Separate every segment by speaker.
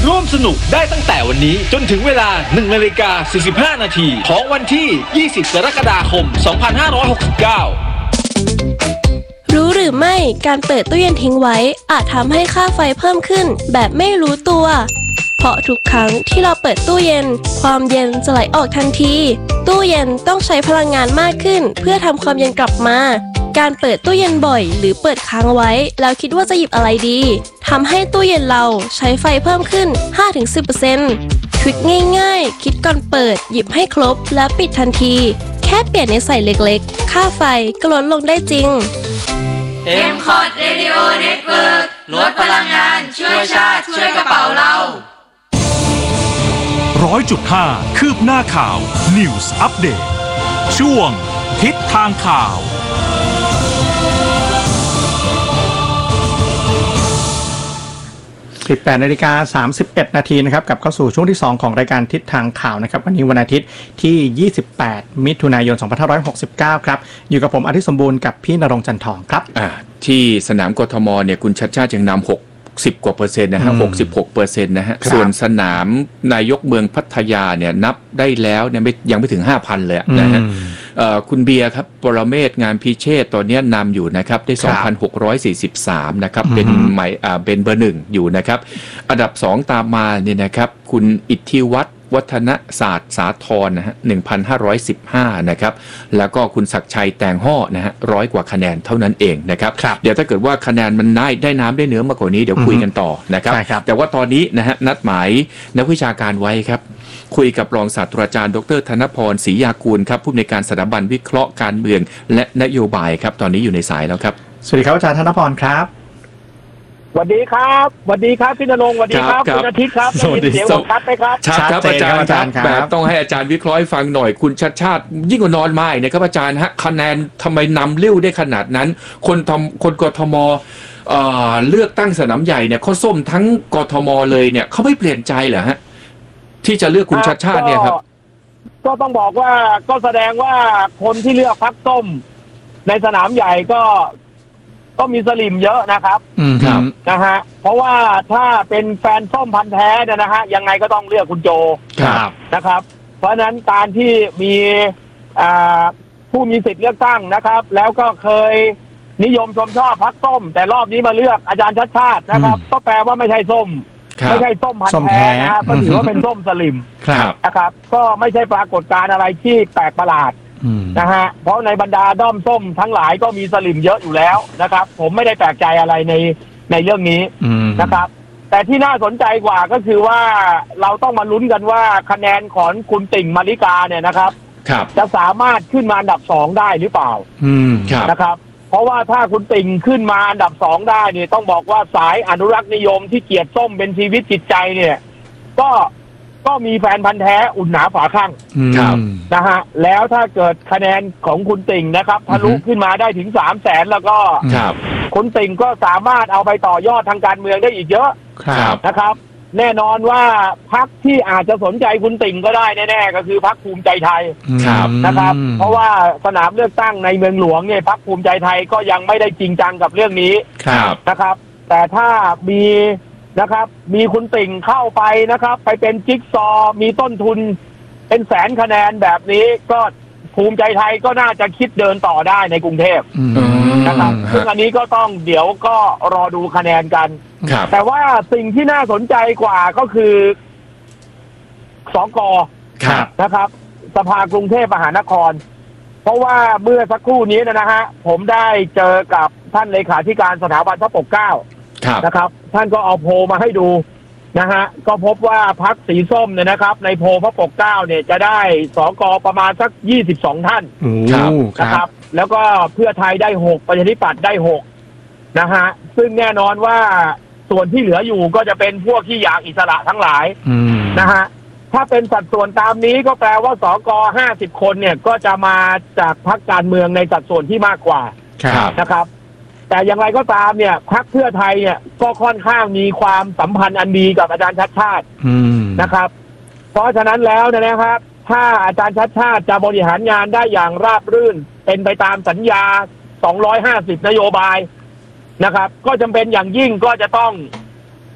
Speaker 1: ร่วมสนุกได้ตั้งแต่วันนี้จนถึงเวลา 1:45 น.ของวันที่ 20 กรกฎาคม 2569
Speaker 2: รู้หรือไม่การเปิดตู้เย็นทิ้งไว้อาจทำให้ค่าไฟเพิ่มขึ้นแบบไม่รู้ตัวเพราะทุกครั้งที่เราเปิดตู้เย็นความเย็นจะไหลออกทันทีตู้เย็นต้องใช้พลังงานมากขึ้นเพื่อทำความเย็นกลับมาการเปิดตู้เย็นบ่อยหรือเปิดค้างไว้แล้วคิดว่าจะหยิบอะไรดีทำให้ตู้เย็นเราใช้ไฟเพิ่มขึ้น 5-10% ทริคง่ายๆคิดก่อนเปิดหยิบให้ครบแล้วปิดทันทีแค่เปลี่ยนนิสัยเล็กๆค่าไฟก็ลดลงได้จริง
Speaker 3: M-Cot Radio Network ลดพลังงานช่วยชาติช่วยกระเป๋าเรา
Speaker 4: 100.5 คืบหน้าข่าว News Update ช่วงทิศทางข่าว
Speaker 5: 18:31 น.นะครับกลับเข้าสู่ช่วงที่2ของรายการทิศทางข่าวนะครับวันนี้วันอาทิตย์ที่28มิถุนายน2569ครับอยู่กับผมอาทิตย์สมบูรณ์กับพี่ณรงค์จันทองครับ
Speaker 6: ที่สนามกทมเนี่ยคุณชัชชาติยังนำ60 กว่าเปอร์เซ็นต์นะฮะ 66% นะฮะส่วนสนามนายกเมืองพัทยาเนี่ยนับได้แล้วเนี่ยยังไม่ถึง 5,000 เลยนะฮะคุณเบียร์ครับปรเมศงานพิเชษตอนนี้นำอยู่นะครับได้ 2,643 นะครับเป็นเป็นเบอร์1อยู่นะครับอันดับ2ตามมาเนี่ยนะครับคุณอิทธิวัฒน์วัฒนศาสตร์สาธรนะฮะ 1,515 นะครับแล้วก็คุณศักดิ์ชัยแตงห่อนะฮะ100 กว่าคะแนนเท่านั้นเองนะครับเดี๋ยวถ้าเกิดว่าคะแนนมันได้น้ำได้เนื้อมากกว่านี้เดี๋ยวคุยกันต่อนะครับแต่ว่าตอนนี้นะฮะนัดหมายนักวิชาการไว้ครับคุยกับรองศาสตราจารย์ดร.ธนพรศรียากูลครับผู้อำนวยการสถาบันวิเคราะห์การเมืองและนโยบายครับตอนนี้อยู่ในสายแล้วครับ
Speaker 5: สวัสดีครับอาจารย์ธนพรครับ
Speaker 7: สวัสดีครับสวัสดีครับพี่ณรงค์สวัสดีครับคุณอาทิตย์ครับได้ยินเสียงผมชัดไหมครับ
Speaker 6: ชัดครับอาจารย์ครับแบบต้องให้อาจารย์วิเคราะห์ให้ฟังหน่อยคุณชัดชาติยิ่งกว่านอนมาเนี่ยครับอาจารย์ฮะคะแนนทำไมนำเลี้ยวได้ขนาดนั้นคนกทมเลือกตั้งสนามใหญ่เนี่ยเขาส้มทั้งกทมเลยเนี่ยเขาไม่เปลี่ยนใจเหรอฮะที่จะเลือกคุณชัดชาติเนี่ยครับ
Speaker 7: ก็ต้องบอกว่าก็แสดงว่าคนที่เลือกพรรคส้มในสนามใหญ่ก็มีสลิมเยอะนะครับนะฮะเพราะว่าถ้าเป็นแฟนส้มพันธุ์แท้เนี่ยนะฮะยังไงก็ต้องเลือกคุณโจนะครับเพราะฉะนั้นการที่มีผู้มีสิทธิ์เลือกตั้งนะครับแล้วก็เคยนิยมชมชอบพรรคส้มแต่รอบนี้มาเลือกอาจารย์ชัดชาตินะครับก็แปลว่าไม่ใช่ส้มไม่ใช่ส้มพันธุ์แท้นะฮะก็ถือว่าเป็นส้มสลิมนะครับก็ไม่ใช่ปรากฏการณ์อะไรที่แปลกประหลาดนะฮะเพราะในบรรดาด้อมส้มทั้งหลายก็มีสลิมเยอะอยู่แล้วนะครับผมไม่ได้แปลกใจอะไรในเรื่องนี้นะครับแต่ที่น่าสนใจกว่าก็คือว่าเราต้องมาลุ้นกันว่าคะแนนของคุณติ่งมาริกาเนี่ยนะครับจะสามารถขึ้นมาอันดับ2ได้หรือเปล่านะครับเพราะว่าถ้าคุณติ่งขึ้นมาอันดับ2ได้เนี่ยต้องบอกว่าสายอนุรักษ์นิยมที่เกลียดส้มเป็นชีวิตจิตใจเนี่ยก็มีแฟนพันธุ์แท้อุ่นหนาฝาข้างนะฮะแล้วถ้าเกิดคะแนนของคุณติ่งนะครับทะลุขึ้นมาได้ถึง300,000แล้วก็คุณติ่งก็สามารถเอาไปต่อยอดทางการเมืองได้อีกเยอะนะครับแน่นอนว่าพรรคที่อาจจะสนใจคุณติ่งก็ได้แน่ๆก็คือพรรคภูมิใจไทยนะครับเพราะว่าสนามเลือกตั้งในเมืองหลวงเนี่ยพรรคภูมิใจไทยก็ยังไม่ได้จริงจังกับเรื่องนี้นะครับแต่ถ้ามีคุณติ่งเข้าไปนะครับไปเป็นจิ๊กซอมีต้นทุนเป็นแสนคะแนนแบบนี้ก็ภูมิใจไทยก็น่าจะคิดเดินต่อได้ในกรุงเทพนะครับซึ่งอันนี้ก็ต้องเดี๋ยวก็รอดูคะแนนกันแต่ว่าสิ่งที่น่าสนใจกว่าก็คือสก.นะครับสภากรุงเทพมหานครเพราะว่าเมื่อสักครู่นี้นะฮะผมได้เจอกับท่านเลขาธิการสถาบันพระปกเกล้านะครับท่านก็เอาโพลมาให้ดูนะฮะก็พบว่าพรรคสีส้มเนี่ยนะครับในโพลพระปกเกล้าเนี่ยจะได้สก.ประมาณสัก22ท่านนะครับแล้วก็เพื่อไทยได้6ประชาธิปัตย์ได้6นะฮะซึ่งแน่นอนว่าส่วนที่เหลืออยู่ก็จะเป็นพวกที่อยากอิสระทั้งหลายนะฮะถ้าเป็นสัดส่วนตามนี้ก็แปลว่าสก.50 คนเนี่ยก็จะมาจากพรรคการเมืองในสัดส่วนที่มากกว่านะครับแต่อย่างไรก็ตามเนี่ยพรรคเพื่อไทยเนี่ยก็ค่อนข้างมีความสัมพันธ์อันดีกับอาจารย์ชัดชาตินะครับเพราะฉะนั้นแล้วนะครับถ้าอาจารย์ชัดชาติจะบริหารงานได้อย่างราบรื่นเป็นไปตามสัญญา250นโยบายนะครับก็จำเป็นอย่างยิ่งก็จะต้อง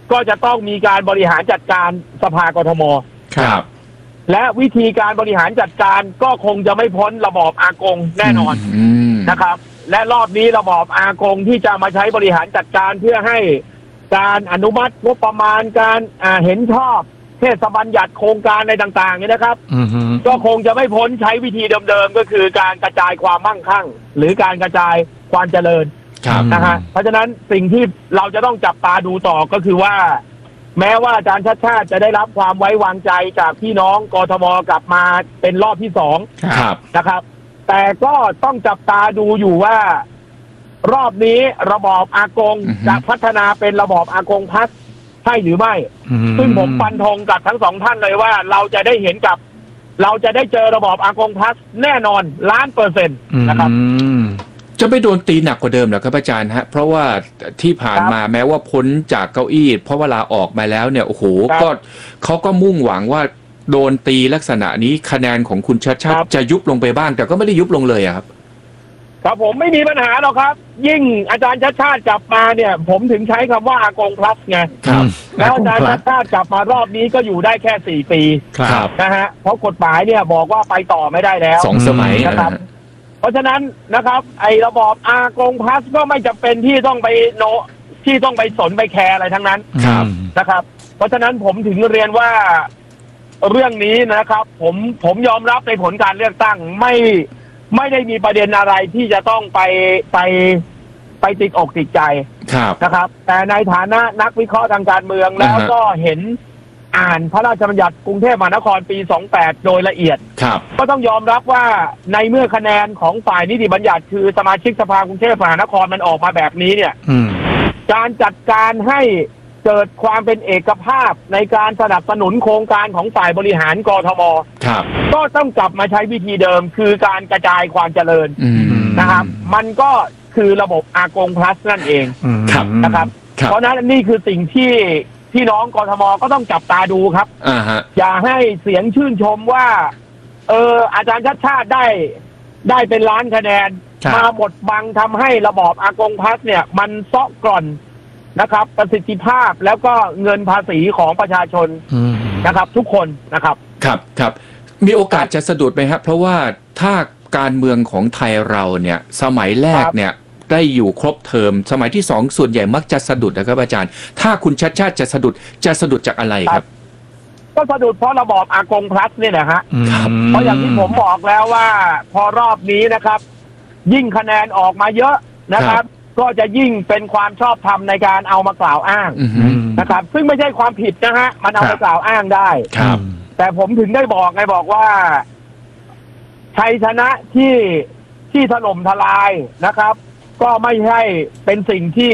Speaker 7: ก็จะต้องมีการบริหารจัดการสภากทม.
Speaker 6: ครับ
Speaker 7: และวิธีการบริหารจัดการก็คงจะไม่พ้นระบอบอากงแน่นอนนะครับ และรอบนี้ระบอบอากงที่จะมาใช้บริหารจัดการเพื่อให้การอนุมัติงบประมาณการเห็นชอบเทศบัญญัติโครงการอะไรต่างๆเนี่ยนะครับก็คงจะไม่พ้นใช้วิธีเดิมๆก็คือการกระจายความมั่งคั่งหรือการกระจายความเจริญนะฮะเพราะฉะนั้นสิ่งที่เราจะต้องจับตาดูต่อก็คือว่าแม้ว่าอาจารย์ชัชชาติจะได้รับความไว้วางใจจากพี่น้องกทมกลับมาเป็นรอบที่2นะครับแต่ก็ต้องจับตาดูอยู่ว่ารอบนี้ระบอบอากงจะพัฒนาเป็นระบอบอากงพัฒน์ใช่หรือไม่ซึ่งผมฟันธงกับทั้งสองท่านเลยว่าเราจะได้เห็นกับเราจะได้เจอระบอบอากงพัฒน์แน่นอน1,000,000%นะครับ
Speaker 6: จะไม่โดนตีหนักกว่าเดิมเหรอครับอาจารย์ฮะเพราะว่าที่ผ่านมาแม้ว่าพ้นจากเก้าอี้เพราะเวลาออกมาแล้วเนี่ยโอ้โหก็เขาก็มุ่งหวังว่าโดนตีลักษณะนี้คะแนนของคุณชัชชาติจะยุบลงไปบ้างแต่ก็ไม่ได้ยุบลงเลยครับ
Speaker 7: ครับผมไม่มีปัญหาหรอกครับยิ่งอาจารย์ชัชชาติกลับมาเนี่ยผมถึงใช้คำว่าอากงพลัสไงแล้วอาจารย์ชัชชาติกลับมารอบนี้ก็อยู่ได้แค่4 ปีนะฮะเพราะกฎหมายเนี่ยบอกว่าไปต่อไม่ได้แล้ว
Speaker 6: 2 สมัย
Speaker 7: นะครับเพราะฉะนั้นนะครับไอ้ระบอบอากงพลัสก็ไม่จำเป็นที่ต้องไปที่ต้องไปสนไปแคร์อะไรทั้งนั้นนะครับเพราะฉะนั้นผมถึงเรียนว่าเรื่องนี้นะครับผมยอมรับในผลการเลือกตั้งไม่ได้มีประเด็นอะไรที่จะต้องไปติดอกติดใจนะครับแต่ในฐานะนักวิเคราะห์ทางการเมืองแล้วก็เห็นอ่านพระราชบัญญัติกรุงเทพมหานครปี28โดยละเอียดก็ต้องยอมรับว่าในเมื่อคะแนนของฝ่ายนิติบัญญัติคือสมาชิกสภากรุงเทพมหานครมันออกมาแบบนี้เนี่ยการจัดการให้เกิดความเป็นเอกภาพในการสนับสนุนโครงการของฝ่ายบริหารกทม.ก็ต้องกลับมาใช้วิธีเดิมคือการกระจายความเจริญนะครับมันก็คือระบบอากงพลัสนั่นเองนะครับเพราะนั้นนี่คือสิ่งที่พี่น้องกทม.ก็ต้องจับตาดูครับอย่าให้เสียงชื่นชมว่าอาจารย์ชัชชาติได้เป็นล้านคะแนนมาบดบังทำให้ระบอบอากงพลัสเนี่ยมันเซาะกร่อนนะครับประสิทธิภาพแล้วก็เงินภาษีของประชาชนนะครับทุกคนนะครับ
Speaker 6: ครับมีโอกาสจะสะดุดไหมครับเพราะว่าถ้าการเมืองของไทยเราเนี่ยสมัยแรกเนี่ยได้อยู่ครบเทอมสมัยที่2ส่วนใหญ่มักจะสะดุดนะครับอาจารย์ถ้าคุณชัชชาติจะสะดุดจากอะไรครับ
Speaker 7: ก็สะดุดเพราะระบอบอากงพลัสนี่แหละฮะเพราะอย่างที่ผมบอกแล้วว่าพอรอบนี้นะครับยิ่งคะแนนออกมาเยอะนะครับก็จะยิ่งเป็นความชอบธรรมในการเอามากล่าวอ้างนะครับซึ่งไม่ใช่ความผิดนะฮะมันเอามากล่าวอ้างได้แต่ผมถึงได้บอกว่าชัยชนะที่ถล่มทลายนะครับก็ไม่ใช่เป็นสิ่งที่